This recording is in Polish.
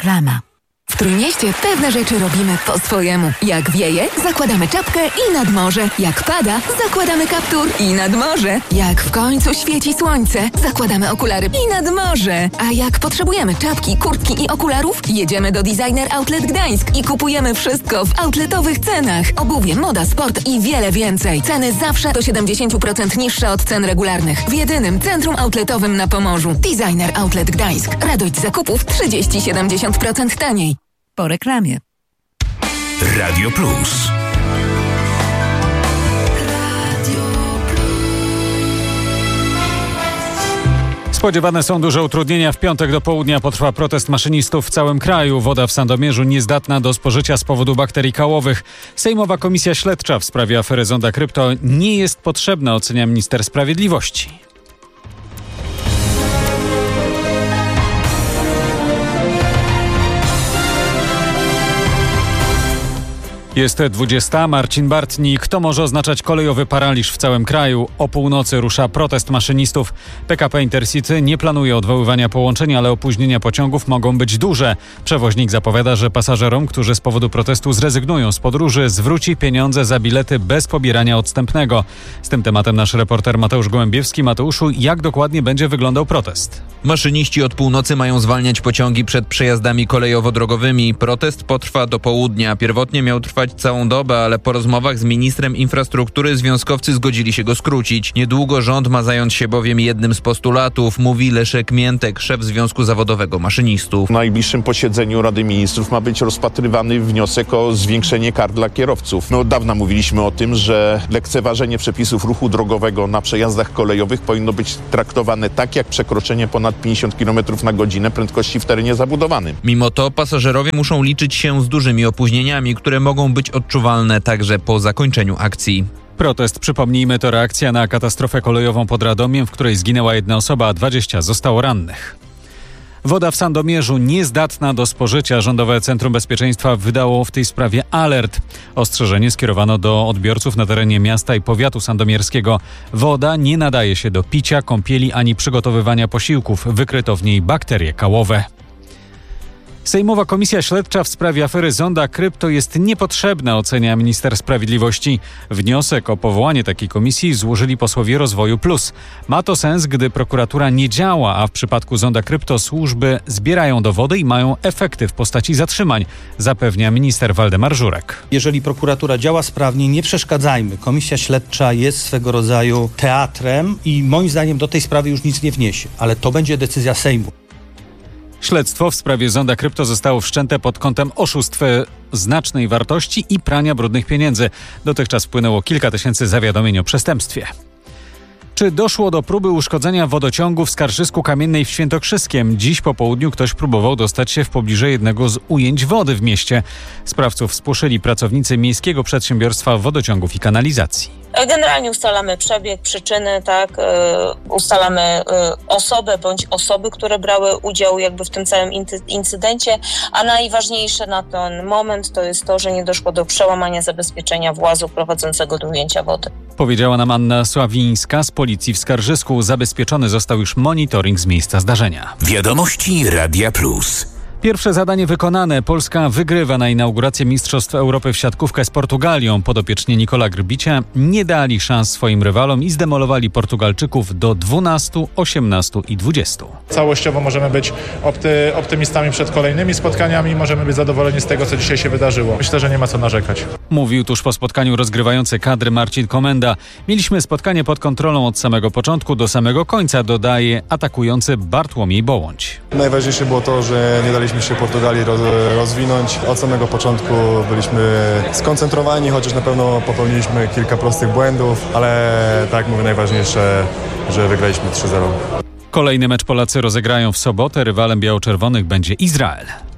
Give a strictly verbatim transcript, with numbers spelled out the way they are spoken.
Reklama. W Trójmieście pewne rzeczy robimy po swojemu. Jak wieje, zakładamy czapkę i nad morze. Jak pada, zakładamy kaptur i nad morze. Jak w końcu świeci słońce, zakładamy okulary i nad morze. A jak potrzebujemy czapki, kurtki i okularów, jedziemy do Designer Outlet Gdańsk i kupujemy wszystko w outletowych cenach. Obuwie, moda, sport i wiele więcej. Ceny zawsze do siedemdziesiąt procent niższe od cen regularnych. W jedynym centrum outletowym na Pomorzu. Designer Outlet Gdańsk. Radość zakupów trzydzieści do siedemdziesięciu procent taniej. Po reklamie. Radio Plus. Spodziewane są duże utrudnienia. W piątek do południa potrwa protest maszynistów w całym kraju. Woda w Sandomierzu niezdatna do spożycia z powodu bakterii kałowych. Sejmowa Komisja Śledcza w sprawie afery Zonda Krypto nie jest potrzebna, ocenia minister sprawiedliwości. Jest dwudziesta. Marcin Bartnik. To może oznaczać kolejowy paraliż w całym kraju. O północy rusza protest maszynistów. P K P Intercity nie planuje odwoływania połączeń, ale opóźnienia pociągów mogą być duże. Przewoźnik zapowiada, że pasażerom, którzy z powodu protestu zrezygnują z podróży, zwróci pieniądze za bilety bez pobierania odstępnego. Z tym tematem nasz reporter Mateusz Gołębiewski. Mateuszu, jak dokładnie będzie wyglądał protest? Maszyniści od północy mają zwalniać pociągi przed przejazdami kolejowo-drogowymi. Protest potrwa do południa. Pierwotnie miał trwać całą dobę, ale po rozmowach z ministrem infrastruktury związkowcy zgodzili się go skrócić. Niedługo rząd ma zająć się bowiem jednym z postulatów, mówi Leszek Miętek, szef Związku Zawodowego Maszynistów. W najbliższym posiedzeniu Rady Ministrów ma być rozpatrywany wniosek o zwiększenie kar dla kierowców. My od dawna mówiliśmy o tym, że lekceważenie przepisów ruchu drogowego na przejazdach kolejowych powinno być traktowane tak jak przekroczenie ponad pięćdziesiąt kilometrów na godzinę prędkości w terenie zabudowanym. Mimo to pasażerowie muszą liczyć się z dużymi opóźnieniami, które mogą być odczuwalne także po zakończeniu akcji. Protest, przypomnijmy, to reakcja na katastrofę kolejową pod Radomiem, w której zginęła jedna osoba, a dwadzieścia zostało rannych. Woda w Sandomierzu niezdatna do spożycia. Rządowe Centrum Bezpieczeństwa wydało w tej sprawie alert. Ostrzeżenie skierowano do odbiorców na terenie miasta i powiatu sandomierskiego. Woda nie nadaje się do picia, kąpieli ani przygotowywania posiłków. Wykryto w niej bakterie kałowe. Sejmowa Komisja Śledcza w sprawie afery Zonda Krypto jest niepotrzebna, ocenia minister sprawiedliwości. Wniosek o powołanie takiej komisji złożyli posłowie Rozwoju Plus. Ma to sens, gdy prokuratura nie działa, a w przypadku Zonda Krypto służby zbierają dowody i mają efekty w postaci zatrzymań, zapewnia minister Waldemar Żurek. Jeżeli prokuratura działa sprawnie, nie przeszkadzajmy. Komisja Śledcza jest swego rodzaju teatrem i moim zdaniem do tej sprawy już nic nie wniesie, ale to będzie decyzja Sejmu. Śledztwo w sprawie Zonda Krypto zostało wszczęte pod kątem oszustw znacznej wartości i prania brudnych pieniędzy. Dotychczas wpłynęło kilka tysięcy zawiadomień o przestępstwie. Czy doszło do próby uszkodzenia wodociągu w Skarżysku Kamiennej w Świętokrzyskiem? Dziś po południu ktoś próbował dostać się w pobliże jednego z ujęć wody w mieście. Sprawców spłoszyli pracownicy Miejskiego Przedsiębiorstwa Wodociągów i Kanalizacji. Generalnie ustalamy przebieg, przyczyny, tak, yy, ustalamy yy, osobę bądź osoby, które brały udział jakby w tym całym inty- incydencie, a najważniejsze na ten moment to jest to, że nie doszło do przełamania zabezpieczenia włazu prowadzącego do ujęcia wody. Powiedziała nam Anna Sławińska z Policji w Skarżysku. Zabezpieczony został już monitoring z miejsca zdarzenia. Wiadomości Radia Plus. Pierwsze zadanie wykonane. Polska wygrywa na inaugurację Mistrzostw Europy w siatkówkę z Portugalią. Podopieczni Nikola Grbicia nie dali szans swoim rywalom i zdemolowali Portugalczyków do dwunastu, osiemnastu i dwudziestu. Całościowo możemy być opty, optymistami przed kolejnymi spotkaniami. Możemy być zadowoleni z tego, co dzisiaj się wydarzyło. Myślę, że nie ma co narzekać. Mówił tuż po spotkaniu rozgrywający kadry Marcin Komenda. Mieliśmy spotkanie pod kontrolą od samego początku do samego końca, dodaje atakujący Bartłomiej Bołądź. Najważniejsze było to, że nie daliśmy się Portugalii rozwinąć. Od samego początku byliśmy skoncentrowani, chociaż na pewno popełniliśmy kilka prostych błędów, ale tak mówię, najważniejsze, że wygraliśmy trzy zero. Kolejny mecz Polacy rozegrają w sobotę. Rywalem biało-czerwonych będzie Izrael.